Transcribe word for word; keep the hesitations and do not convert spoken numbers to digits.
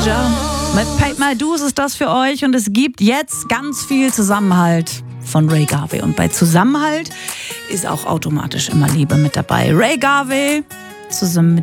Elijah mit Paid My Dues ist das für euch und es gibt jetzt ganz viel Zusammenhalt von Ray Garvey. Und bei Zusammenhalt ist auch automatisch immer Liebe mit dabei. Ray Garvey zusammen mit